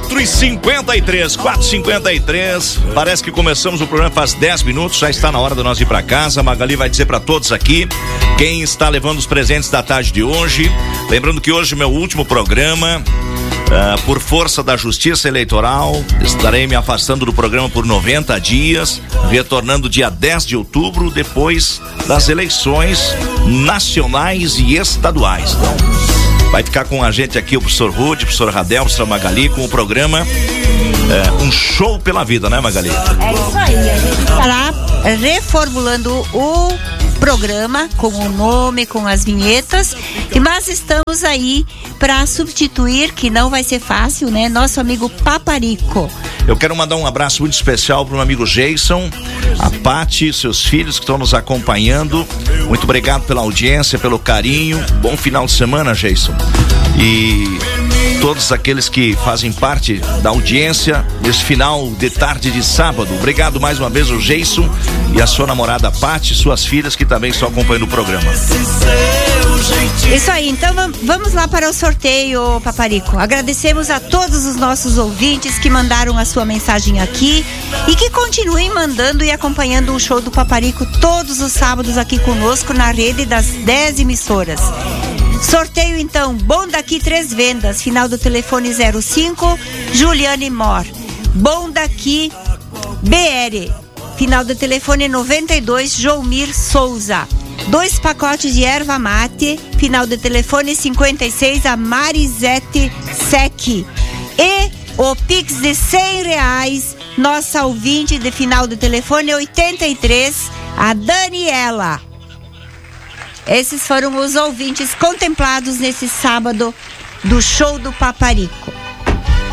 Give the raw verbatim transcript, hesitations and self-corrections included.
quatro e cinquenta e três, quatro e cinquenta e três. Parece que começamos o programa faz dez minutos. Já está na hora de nós ir para casa. A Magali vai dizer para todos aqui quem está levando os presentes da tarde de hoje. Lembrando que hoje é meu último programa. Uh, por força da Justiça Eleitoral, estarei me afastando do programa por noventa dias, retornando dia dez de outubro, depois das eleições nacionais e estaduais. Então, vai ficar com a gente aqui o professor Rude, o professor Radel, o professor Magali, com o programa uh, Um Show pela Vida, né, Magali? É isso aí, a gente está lá reformulando o programa com o nome, com as vinhetas, mas estamos aí para substituir, que não vai ser fácil, né? Nosso amigo Paparico. Eu quero mandar um abraço muito especial para o meu amigo Jason, a Pati, seus filhos que estão nos acompanhando. Muito obrigado pela audiência, pelo carinho. Bom final de semana, Jason. E todos aqueles que fazem parte da audiência nesse final de tarde de sábado. Obrigado mais uma vez, o Jason e a sua namorada Pati, suas filhas que também estão acompanhando o programa. Isso aí, então vamos lá para o sorteio, Paparico. Agradecemos a todos os nossos ouvintes que mandaram a sua mensagem aqui e que continuem mandando e acompanhando o show do Paparico todos os sábados aqui conosco na rede das dez emissoras. Sorteio então, Bom Daqui Três Vendas, final do telefone zero cinco, Juliane Mor. Bom Daqui B R, final do telefone noventa e dois, Joumir Souza. Dois pacotes de erva mate, final do telefone cinquenta e seis, a Marisete Sec. E o Pix de cem reais, nossa ouvinte de final do telefone oitenta e três, a Daniela. Esses foram os ouvintes contemplados nesse sábado do show do Paparico.